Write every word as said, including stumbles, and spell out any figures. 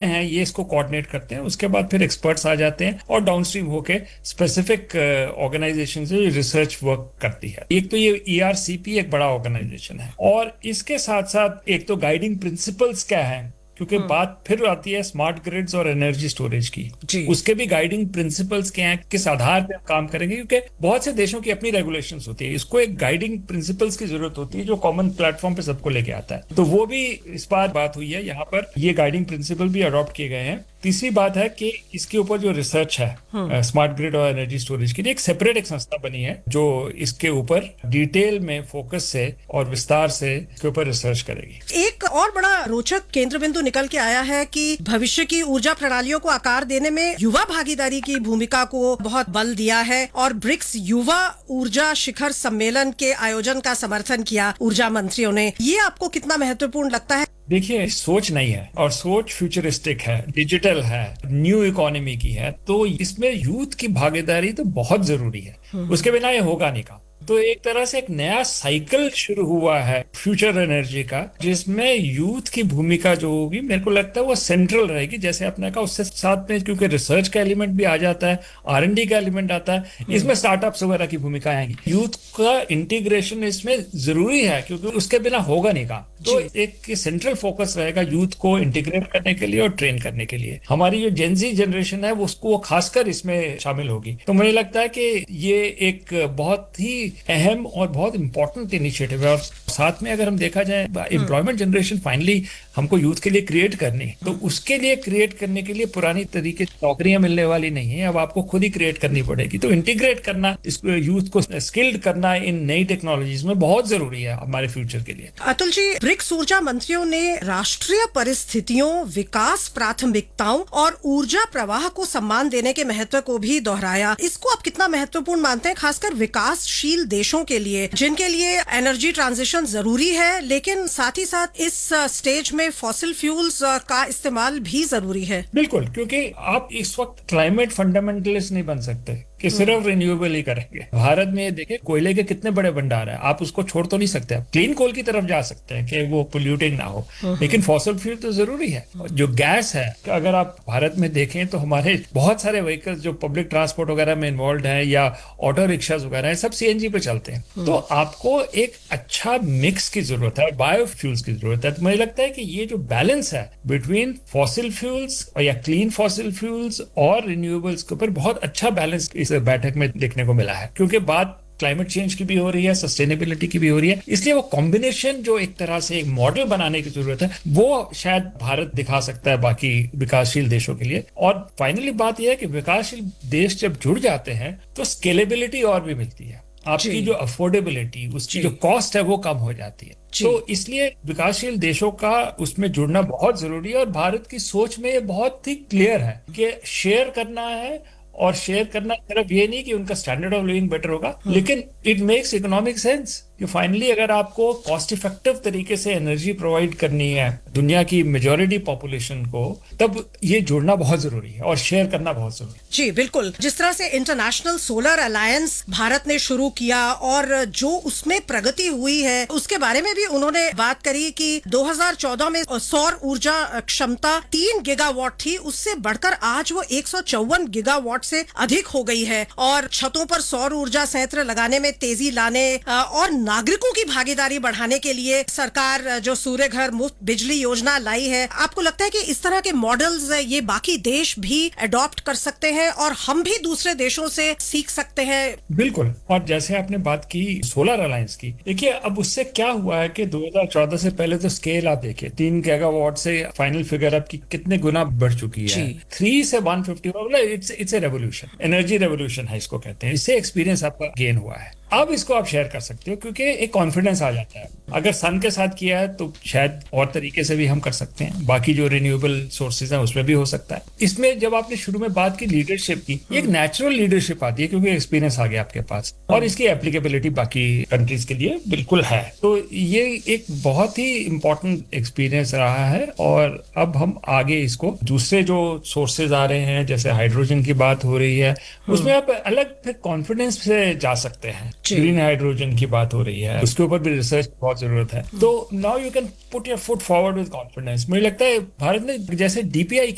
हैं ये इसको कोऑर्डिनेट करते हैं, उसके बाद फिर एक्सपर्ट्स आ जाते हैं और डाउनस्ट्रीम होके स्पेसिफिक ऑर्गेनाइजेशन से रिसर्च वर्क करती है। एक तो ये ईआरसीपी एक बड़ा ऑर्गेनाइजेशन है, और इसके साथ साथ एक तो गाइडिंग प्रिंसिपल्स क्या है, क्योंकि बात फिर आती है स्मार्ट ग्रिड्स और एनर्जी स्टोरेज की, उसके भी गाइडिंग प्रिंसिपल्स क्या हैं, किस आधार पे हम काम करेंगे, क्योंकि बहुत से देशों की अपनी रेगुलेशंस होती है, इसको एक गाइडिंग प्रिंसिपल्स की जरूरत होती है जो कॉमन प्लेटफॉर्म पे सबको लेके आता है। तो वो भी इस बार बात हुई है, यहाँ पर ये गाइडिंग प्रिंसिपल भी अडॉप्ट किए गए हैं। तीसरी बात है कि इसके ऊपर जो रिसर्च है स्मार्ट ग्रिड और एनर्जी स्टोरेज के लिए एक सेपरेट एक संस्था बनी है जो इसके ऊपर डिटेल में फोकस से और विस्तार से इसके ऊपर रिसर्च करेगी। एक और बड़ा रोचक केंद्र बिंदु निकल के आया है कि भविष्य की ऊर्जा प्रणालियों को आकार देने में युवा भागीदारी की भूमिका को बहुत बल दिया है, और ब्रिक्स युवा ऊर्जा शिखर सम्मेलन के आयोजन का समर्थन किया ऊर्जा मंत्रियों ने। ये आपको कितना महत्वपूर्ण लगता है? देखिए, सोच नहीं है और सोच फ्यूचरिस्टिक है, डिजिटल है, न्यू इकोनॉमी की है, तो इसमें यूथ की भागीदारी तो बहुत जरूरी है, उसके बिना ये होगा नहीं काम। तो एक तरह से एक नया साइकिल शुरू हुआ है फ्यूचर एनर्जी का, जिसमें यूथ की भूमिका जो होगी मेरे को लगता है वो सेंट्रल रहेगी। जैसे आपने कहा, उससे साथ में क्योंकि रिसर्च का एलिमेंट भी आ जाता है, आर एंड डी का एलिमेंट आता है, इसमें स्टार्टअप्स वगैरह की भूमिका आएगी। यूथ का इंटीग्रेशन इसमें जरूरी है क्योंकि उसके बिना होगा नहीं काम। तो एक सेंट्रल फोकस रहेगा यूथ को इंटीग्रेट करने के लिए और ट्रेन करने के लिए। हमारी जो जेनजी जनरेशन है वो उसको खासकर इसमें शामिल होगी। तो मुझे लगता है कि ये एक बहुत ही अहम और बहुत इंपॉर्टेंट इनिशिएटिव है। और साथ में अगर हम देखा जाए, एम्प्लॉयमेंट जनरेशन फाइनली हमको यूथ के लिए क्रिएट करनी है, तो उसके लिए क्रिएट करने के लिए पुरानी तरीके से नौकरियां मिलने वाली नहीं है, अब आपको खुद ही क्रिएट करनी पड़ेगी। तो इंटीग्रेट करना, इस यूथ को स्किल्ड करना इन नई टेक्नोलॉजीज में बहुत जरूरी है हमारे फ्यूचर के लिए। अतुल जी, ब्रिक्स ऊर्जा मंत्रियों ने राष्ट्रीय परिस्थितियों, विकास प्राथमिकताओं और ऊर्जा प्रवाह को सम्मान देने के महत्व को भी दोहराया। इसको आप कितना महत्वपूर्ण मानते हैं, खासकर विकासशील देशों के लिए जिनके लिए एनर्जी ट्रांजिशन जरूरी है, लेकिन साथ ही साथ इस स्टेज में फॉसिल फ्यूल्स का इस्तेमाल भी जरूरी है? बिल्कुल, क्योंकि आप इस वक्त क्लाइमेट फंडामेंटलिस्ट नहीं बन सकते कि सिर्फ रिन्यूएबल ही करेंगे। भारत में ये देखे कोयले के कितने बड़े भंडार है, आप उसको छोड़ तो नहीं सकते। आप क्लीन कोल की तरफ जा सकते हैं कि वो पोल्यूटिंग ना हो, लेकिन फॉसिल फ्यूल तो जरूरी है। जो गैस है, अगर आप भारत में देखें तो हमारे बहुत सारे व्हीकल्स जो पब्लिक ट्रांसपोर्ट वगैरह में इन्वॉल्व है या ऑटो रिक्शा वगैरह है, सब सीएनजी पे चलते हैं। तो आपको एक अच्छा मिक्स की जरूरत है, बायोफ्यूल्स की जरूरत है। तो मुझे लगता है कि ये जो बैलेंस है बिटवीन फॉसिल फ्यूल्स या क्लीन फॉसिल फ्यूल्स और रिन्यूएबल्स के ऊपर बहुत अच्छा बैलेंस इस बैठक में देखने को मिला है, क्योंकि बात क्लाइमेट चेंज की भी हो रही है, सस्टेनेबिलिटी की भी हो रही है। इसलिए वो कॉम्बिनेशन जो एक तरह से एक मॉडल बनाने की जरूरत है, वो शायद भारत दिखा सकता है बाकी विकासशील देशों के लिए। और फाइनली बात यह है कि विकासशील देश जब जुड़ जाते हैं तो स्केलेबिलिटी और भी मिलती है, आपकी जो अफोर्डेबिलिटी, उसकी जो कॉस्ट है वो कम हो जाती है। तो इसलिए विकासशील देशों का उसमें जुड़ना बहुत जरूरी है। और भारत की सोच में ये बहुत ही क्लियर है कि शेयर करना है, और शेयर करना सिर्फ ये नहीं कि उनका स्टैंडर्ड ऑफ लिविंग बेटर होगा, लेकिन इट मेक्स इकोनॉमिक सेंस कि फाइनली अगर आपको कॉस्ट इफेक्टिव तरीके से एनर्जी प्रोवाइड करनी है दुनिया की मेजॉरिटी पॉपुलेशन को, तब ये जुड़ना बहुत जरूरी है और शेयर करना बहुत जरूरी है। जी बिल्कुल, जिस तरह से इंटरनेशनल सोलर अलायंस भारत ने शुरू किया और जो उसमें प्रगति हुई है, उसके बारे में भी उन्होंने बात करी कि दो हज़ार चौदह में सौर ऊर्जा क्षमता तीन गीगावाट थी, उससे बढ़कर आज वो एक सौ चौवन गीगावाट से अधिक हो गई है। और छतों पर सौर ऊर्जा संयंत्र लगाने में तेजी लाने और नागरिकों की भागीदारी बढ़ाने के लिए सरकार जो सूर्य घर मुफ्त बिजली योजना लाई है, आपको लगता है कि इस तरह के मॉडल्स ये बाकी देश भी अडॉप्ट कर सकते हैं और हम भी दूसरे देशों से सीख सकते हैं? बिल्कुल। और जैसे आपने बात की सोलर अलायंस की, देखिए अब उससे क्या हुआ है कि दो हज़ार चौदह से पहले तो स्केल आप देखिए, तीन गीगावाट से फाइनल फिगर अब की कितने गुना बढ़ चुकी है, थ्री से one fifty. It's it's a revolution, energy revolution है इसको कहते हैं। इससे एक्सपीरियंस आपका गेन हुआ है। अब इसको आप शेयर कर सकते हो क्योंकि एक कॉन्फिडेंस आ जाता है। अगर सन के साथ किया है तो शायद और तरीके से भी हम कर सकते हैं, बाकी जो रिन्यूएबल सोर्सेज हैं उसमें भी हो सकता है। इसमें जब आपने शुरू में बात की लीडरशिप की, एक नेचुरल लीडरशिप आती है क्योंकि एक्सपीरियंस आ गया आपके पास और इसकी एप्लीकेबिलिटी बाकी कंट्रीज के लिए बिल्कुल है। तो ये एक बहुत ही इंपॉर्टेंट एक्सपीरियंस रहा है। और अब हम आगे इसको दूसरे जो सोर्सेज आ रहे हैं, जैसे हाइड्रोजन की बात हो रही है, उसमें आप अलग फिर कॉन्फिडेंस से जा सकते हैं। ग्रीन हाइड्रोजन की बात हो रही है, उसके ऊपर भी रिसर्च बहुत जरूरत है। तो now you can put your foot forward with confidence. मुझे लगता है भारत ने जैसे डीपीआई